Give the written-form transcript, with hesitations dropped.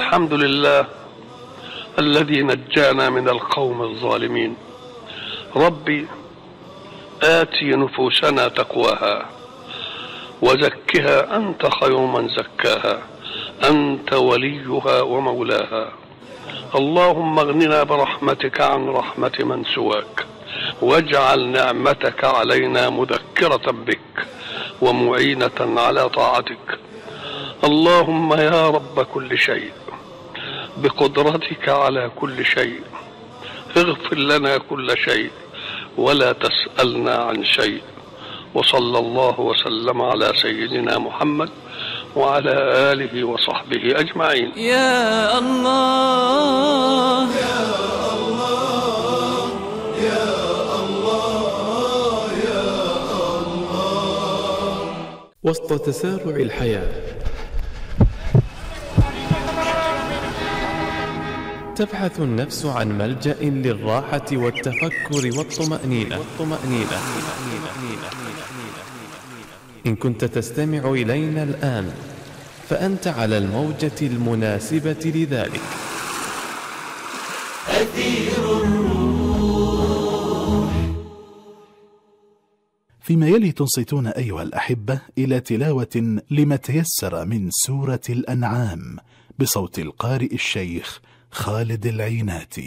الحمد لله الذي نجانا من القوم الظالمين. ربي آتي نفوسنا تقواها وزكها أنت خير من زكاها، أنت وليها ومولاها. اللهم اغننا برحمتك عن رحمة من سواك، واجعل نعمتك علينا مذكرة بك ومعينة على طاعتك. اللهم يا رب كل شيء، بقدرتك على كل شيء، اغفر لنا كل شيء ولا تسألنا عن شيء. وصلى الله وسلم على سيدنا محمد وعلى آله وصحبه أجمعين. يا الله يا الله يا الله يا الله. وسط تسارع الحياة تبحث النفس عن ملجأ للراحة والتفكر والطمأنينة. إن كنت تستمع إلينا الآن فأنت على الموجة المناسبة لذلك. أثير الروح. فيما يلي تنصتون أيها الأحبة إلى تلاوة لما تيسر من سورة الأنعام بصوت القارئ الشيخ خالد العيناتي.